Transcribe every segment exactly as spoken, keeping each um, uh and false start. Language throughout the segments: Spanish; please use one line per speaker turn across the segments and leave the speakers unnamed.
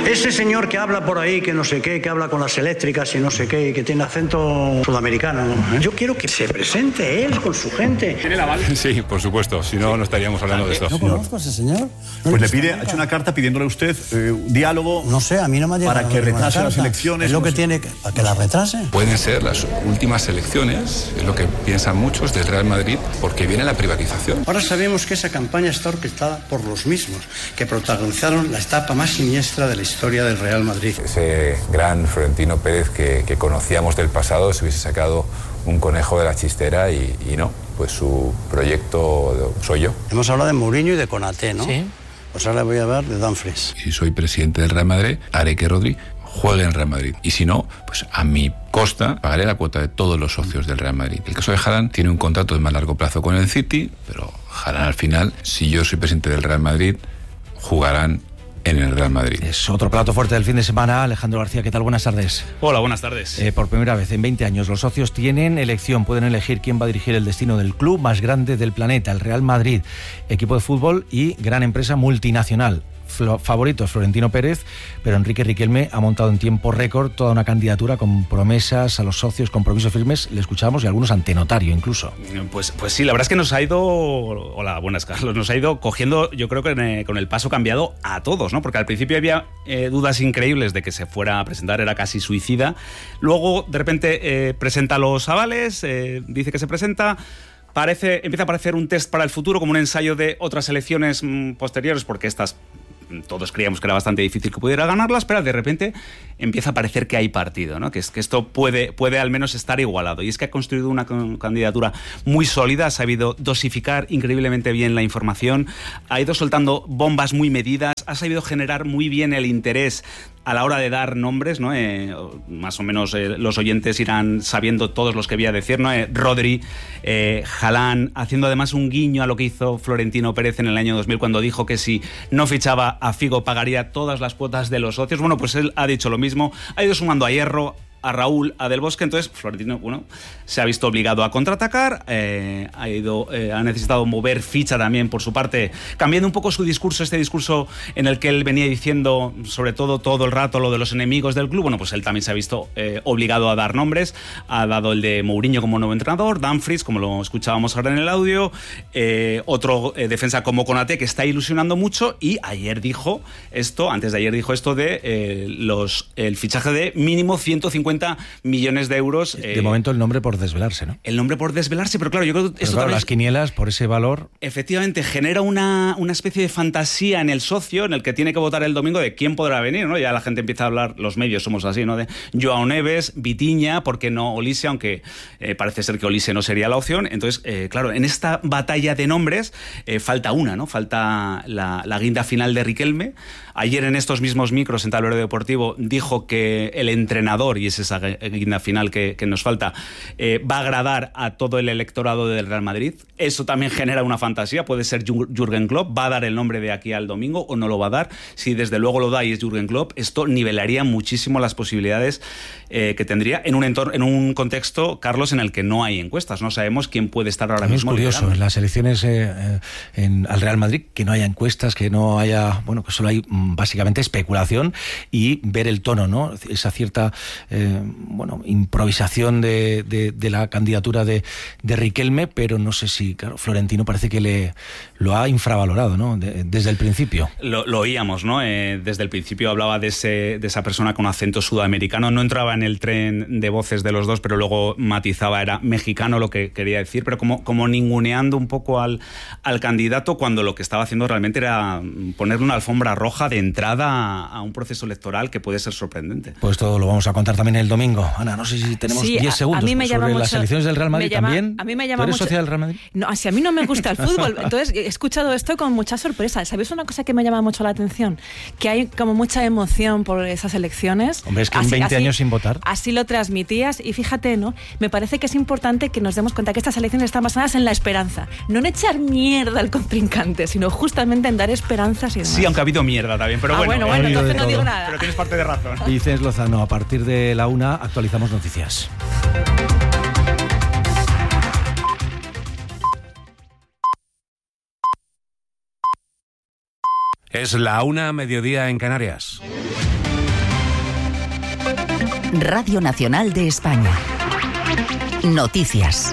Ese señor que habla por ahí, que no sé qué, que habla con las eléctricas y no sé qué, que tiene acento sudamericano, yo quiero que se presente él con su gente.
¿Tiene la aval? Sí, por supuesto, si no, no estaríamos hablando de esto.
¿No conozco a ese señor? No
pues le pide, ha hecho una carta pidiéndole a usted eh, un diálogo.
No sé, a mí no me ha llegado
para que retrase las elecciones.
Es lo
no
que
sé.
tiene que, para que las retrase.
Pueden ser las últimas elecciones, es lo que piensan muchos del Real Madrid, porque viene la privatización.
Ahora sabemos que esa campaña está orquestada por los mismos que protagonizaron la etapa más siniestra de la historia del Real Madrid.
Ese gran Florentino Pérez que, que conocíamos del pasado se hubiese sacado un conejo de la chistera y, y no, pues su proyecto soy yo.
Hemos hablado de Mourinho y de Konaté, ¿no?
Sí.
Pues ahora voy a hablar de Dumfries.
Si soy presidente del Real Madrid, haré que Rodri juegue en el Real Madrid. Y si no, pues a mi costa pagaré la cuota de todos los socios del Real Madrid. El caso de Haaland tiene un contrato de más largo plazo con el City, pero Haaland al final, si yo soy presidente del Real Madrid, jugarán en el Real Madrid.
Es otro plato fuerte del fin de semana. Alejandro García, ¿qué tal? Buenas tardes.
Hola, buenas tardes.
Eh, por primera vez en veinte años los socios tienen elección, pueden elegir quién va a dirigir el destino del club más grande del planeta, el Real Madrid, equipo de fútbol y gran empresa multinacional. Favorito es Florentino Pérez, pero Enrique Riquelme ha montado en tiempo récord toda una candidatura con promesas a los socios, compromisos firmes, le escuchamos, y algunos ante notario incluso.
Pues, pues sí, la verdad es que nos ha ido, hola, buenas Carlos, nos ha ido cogiendo, yo creo que con el paso cambiado a todos, ¿no? Porque al principio había eh, dudas increíbles de que se fuera a presentar, era casi suicida. Luego, de repente, eh, presenta los avales, eh, dice que se presenta. Parece, empieza a aparecer un test para el futuro, como un ensayo de otras elecciones mmm, posteriores, porque estas todos creíamos que era bastante difícil que pudiera ganarlas, pero de repente empieza a parecer que hay partido, ¿no? Que, es, que esto puede, puede al menos estar igualado. Y es que ha construido una candidatura muy sólida, ha sabido dosificar increíblemente bien la información, ha ido soltando bombas muy medidas, ha sabido generar muy bien el interés a la hora de dar nombres, ¿no? Eh, más o menos eh, los oyentes irán sabiendo todos los que voy a decir, ¿no? Eh, Rodri, eh, Haaland, haciendo además un guiño a lo que hizo Florentino Pérez en el año dos mil cuando dijo que si no fichaba a Figo pagaría todas las cuotas de los socios. Bueno, pues él ha dicho lo mismo, ha ido sumando a Hierro, a Raúl, a Del Bosque. Entonces Florentino, bueno, se ha visto obligado a contraatacar, eh, ha ido, eh, ha necesitado mover ficha también por su parte, cambiando un poco su discurso, este discurso en el que él venía diciendo sobre todo todo el rato lo de los enemigos del club. Bueno, pues él también se ha visto eh, obligado a dar nombres, ha dado el de Mourinho como nuevo entrenador, Dumfries, como lo escuchábamos ahora en el audio, eh, otro eh, defensa como Konaté, que está ilusionando mucho, y ayer dijo esto, antes de ayer dijo esto de eh, los el fichaje de mínimo ciento cincuenta millones de euros.
De eh, momento el nombre por desvelarse, ¿no?
El nombre por desvelarse, pero claro, yo creo que
pero
esto
claro,
también,
las quinielas por ese valor.
Efectivamente, genera una, una especie de fantasía en el socio en el que tiene que votar el domingo de quién podrá venir, ¿no? Ya la gente empieza a hablar, los medios somos así, ¿no? De Joao Neves, Vitinha, ¿por qué no Olise? Aunque eh, parece ser que Olise no sería la opción. Entonces, eh, claro, en esta batalla de nombres eh, falta una, ¿no? Falta la, la guinda final de Riquelme. Ayer en estos mismos micros en Tablero Deportivo dijo que el entrenador, y es esa guinda final que, que nos falta, eh, va a agradar a todo el electorado del Real Madrid. Eso también genera una fantasía, puede ser Jürgen Klopp, va a dar el nombre de aquí al domingo o no lo va a dar. Si desde luego lo da y es Jürgen Klopp, esto nivelaría muchísimo las posibilidades eh, que tendría en un entorno, en un contexto, Carlos, en el que no hay encuestas, no sabemos quién puede estar ahora mismo.
Es curioso, liderando en las elecciones eh, en, al Real Madrid, que no haya encuestas, que no haya, bueno, que solo hay básicamente especulación y ver el tono, ¿no? Esa cierta eh, bueno, improvisación de, de, de la candidatura de, de Riquelme, pero no sé si, claro, Florentino parece que le lo ha infravalorado, ¿no? De, desde el principio.
Lo, lo oíamos, ¿no? Eh, desde el principio hablaba de, ese, de esa persona con acento sudamericano, no entraba en el tren de voces de los dos, pero luego matizaba, era mexicano lo que quería decir, pero como, como ninguneando un poco al, al candidato, cuando lo que estaba haciendo realmente era ponerle una alfombra roja de entrada a, a un proceso electoral que puede ser sorprendente.
Pues todo lo vamos a contar también el domingo. Ana, no sé si tenemos
sí,
diez segundos
a mí me
sobre
llama
las
mucho,
elecciones del Real Madrid
llama,
también.
A mí me llama
¿Tú eres
mucho,
socia del Real Madrid?
No, si a mí no me gusta el fútbol. Entonces he escuchado esto con mucha sorpresa. ¿Sabéis una cosa que me llama mucho la atención? Que hay como mucha emoción por esas elecciones.
Hombre, es que en veinte años sin votar.
Así lo transmitías y fíjate, ¿no? Me parece que es importante que nos demos cuenta que estas elecciones están basadas en la esperanza. No en echar mierda al contrincante, sino justamente en dar esperanzas y demás.
Sí, aunque ha habido mierda también, pero
ah,
bueno.
bueno, bueno, entonces no
todo.
digo nada.
Pero tienes parte de razón.
Dices Lozano, a partir de la una actualizamos noticias.
Es la una, mediodía en Canarias. Radio Nacional de España. Noticias.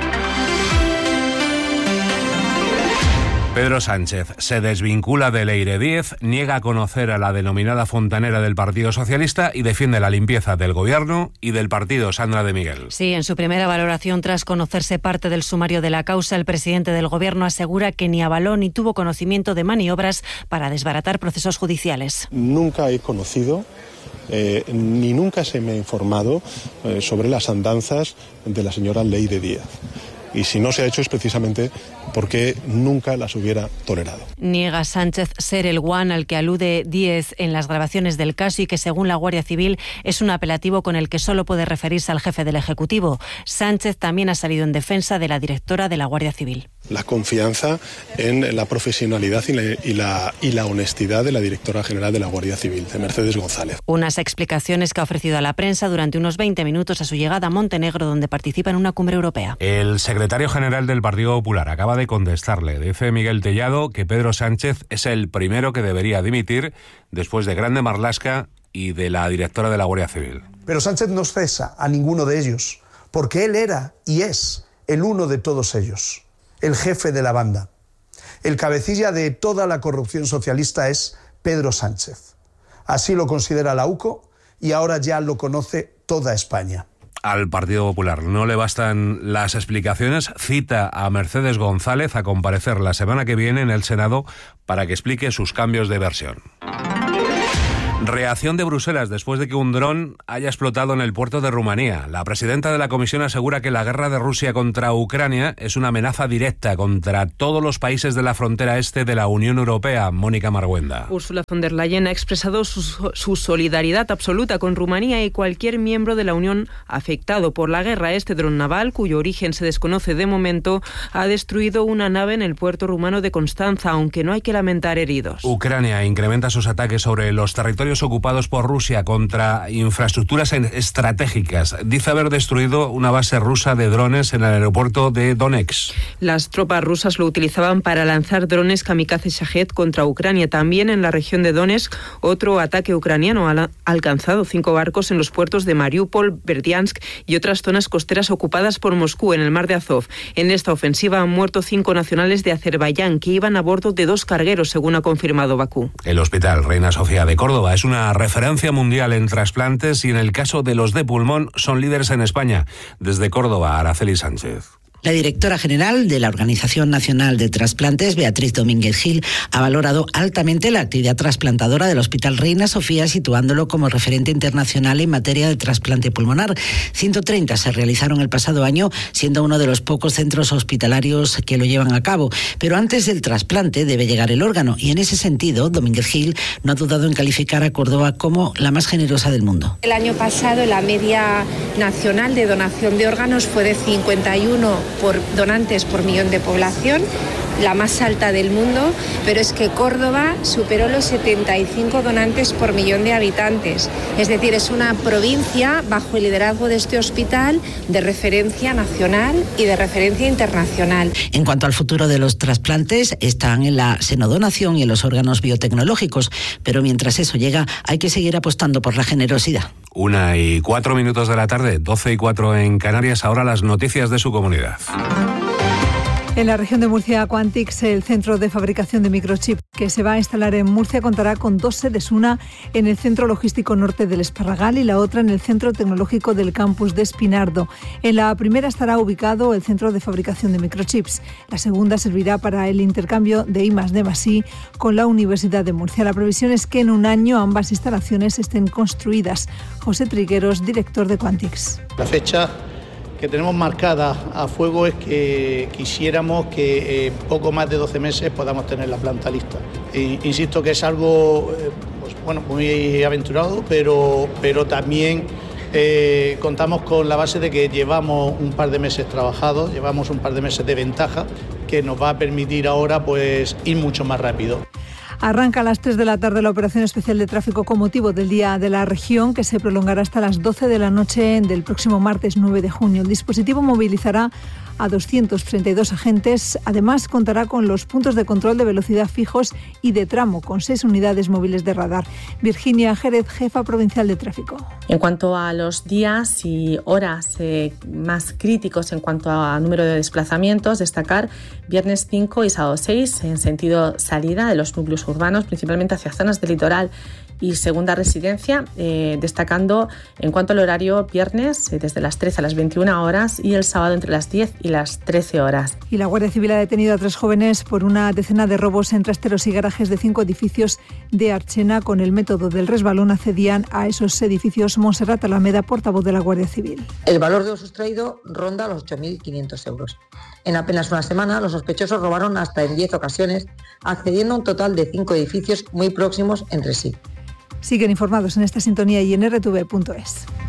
Pedro Sánchez se desvincula de Leire Díez, niega conocer a la denominada fontanera del Partido Socialista y defiende la limpieza del Gobierno y del partido. Sandra de Miguel.
Sí, en su primera valoración tras conocerse parte del sumario de la causa, el presidente del Gobierno asegura que ni avaló ni tuvo conocimiento de maniobras para desbaratar procesos judiciales.
Nunca he conocido eh, ni nunca se me ha informado eh, sobre las andanzas de la señora Leire Díez. Y si no se ha hecho es precisamente porque nunca las hubiera tolerado.
Niega Sánchez ser el guan al que alude Díez en las grabaciones del caso y que, según la Guardia Civil, es un apelativo con el que solo puede referirse al jefe del Ejecutivo. Sánchez también ha salido en defensa de la directora de la Guardia Civil.
La confianza en la profesionalidad y la, y la, y la honestidad de la directora general de la Guardia Civil, de Mercedes González.
Unas explicaciones que ha ofrecido a la prensa durante unos veinte minutos a su llegada a Montenegro, donde participa en una cumbre europea.
El secretario general del Partido Popular acaba de contestarle. Dice Miguel Tellado que Pedro Sánchez es el primero que debería dimitir después de Grande Marlaska y de la directora de la Guardia Civil.
Pero Sánchez no cesa a ninguno de ellos, porque él era y es el uno de todos ellos. El jefe de la banda. El cabecilla de toda la corrupción socialista es Pedro Sánchez. Así lo considera la U C O y ahora ya lo conoce toda España.
Al Partido Popular no le bastan las explicaciones. Cita a Mercedes González a comparecer la semana que viene en el Senado para que explique sus cambios de versión. Reacción de Bruselas después de que un dron haya explotado en el puerto de Rumanía. La presidenta de la Comisión asegura que la guerra de Rusia contra Ucrania es una amenaza directa contra todos los países de la frontera este de la Unión Europea. Mónica Marguenda.
Ursula von der Leyen ha expresado su, su solidaridad absoluta con Rumanía y cualquier miembro de la Unión afectado por la guerra. Este dron naval, cuyo origen se desconoce de momento, ha destruido una nave en el puerto rumano de Constanza, aunque no hay que lamentar heridos.
Ucrania incrementa sus ataques sobre los territorios ocupados por Rusia contra infraestructuras estratégicas. Dice haber destruido una base rusa de drones en el aeropuerto de Donetsk.
Las tropas rusas lo utilizaban para lanzar drones kamikaze Shahed contra Ucrania. También en la región de Donetsk, otro ataque ucraniano ha alcanzado cinco barcos en los puertos de Mariupol, Berdiansk y otras zonas costeras ocupadas por Moscú en el mar de Azov. En esta ofensiva han muerto cinco nacionales de Azerbaiyán que iban a bordo de dos cargueros, según ha confirmado Bakú.
El Hospital Reina Sofía de Córdoba es una referencia mundial en trasplantes y en el caso de los de pulmón son líderes en España. Desde Córdoba, Araceli Sánchez.
La directora general de la Organización Nacional de Trasplantes, Beatriz Domínguez Gil, ha valorado altamente la actividad trasplantadora del Hospital Reina Sofía, situándolo como referente internacional en materia de trasplante pulmonar. ciento treinta se realizaron el pasado año, siendo uno de los pocos centros hospitalarios que lo llevan a cabo. Pero antes del trasplante debe llegar el órgano y en ese sentido, Domínguez Gil no ha dudado en calificar a Córdoba como la más generosa del mundo.
El año pasado la media nacional de donación de órganos fue de cincuenta y uno por donantes por millón de población, la más alta del mundo, pero es que Córdoba superó los setenta y cinco donantes por millón de habitantes. Es decir, es una provincia bajo el liderazgo de este hospital de referencia nacional y de referencia internacional.
En cuanto al futuro de los trasplantes, están en la senodonación y en los órganos biotecnológicos, pero mientras eso llega, hay que seguir apostando por la generosidad.
Una y cuatro minutos de la tarde, doce y cuatro en Canarias, ahora las noticias de su comunidad.
En la región de Murcia, Quantix, el centro de fabricación de microchip que se va a instalar en Murcia, contará con dos sedes, una en el Centro Logístico Norte del Esparragal y la otra en el Centro Tecnológico del Campus de Espinardo. En la primera estará ubicado el centro de fabricación de microchips. La segunda servirá para el intercambio de I más D más I con la Universidad de Murcia. La previsión es que en un año ambas instalaciones estén construidas. José Trigueros, director de Quantix.
La fecha que tenemos marcada a fuego es que quisiéramos que en poco más de doce meses podamos tener la planta lista. E insisto que es algo eh, pues, bueno, muy aventurado, pero, pero también eh, contamos con la base de que llevamos un par de meses trabajados, llevamos un par de meses de ventaja que nos va a permitir ahora pues, ir mucho más rápido.
Arranca a las tres de la tarde la operación especial de tráfico con motivo del Día de la Región, que se prolongará hasta las doce de la noche del próximo martes nueve de junio. El dispositivo movilizará a doscientos treinta y dos agentes. Además, contará con los puntos de control de velocidad fijos y de tramo, con seis unidades móviles de radar. Virginia Jerez, jefa provincial de tráfico.
En cuanto a los días y horas eh, más críticos en cuanto a número de desplazamientos, destacar viernes cinco y sábado seis en sentido salida de los núcleos urbanos, principalmente hacia zonas del litoral y segunda residencia, eh, destacando en cuanto al horario viernes eh, desde las trece a las veintiuna horas y el sábado entre las diez y las trece horas.
Y la Guardia Civil ha detenido a tres jóvenes por una decena de robos en trasteros y garajes de cinco edificios de Archena. Con el método del resbalón accedían a esos edificios. Montserrat Alameda, portavoz de la Guardia Civil.
El valor de lo sustraído ronda los ocho mil quinientos euros. En apenas una semana, los sospechosos robaron hasta en diez ocasiones, accediendo a un total de cinco edificios muy próximos entre sí.
Siguen informados en esta sintonía y en erre te ve punto es.